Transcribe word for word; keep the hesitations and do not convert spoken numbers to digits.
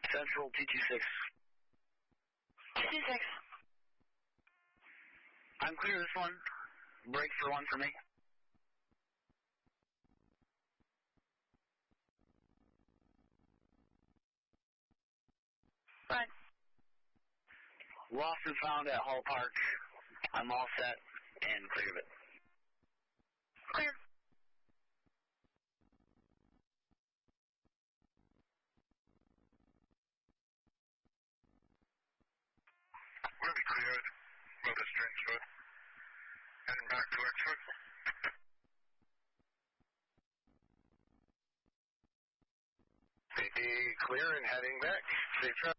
Central T two six. T two six. I'm clear this one. Break for one for me. Right. Lost and found at Hall Park. I'm all set and clear of it. Clear. We'll be cleared. Road is Strangewood. Heading back to Exford. P P clear and heading back. Safe travel.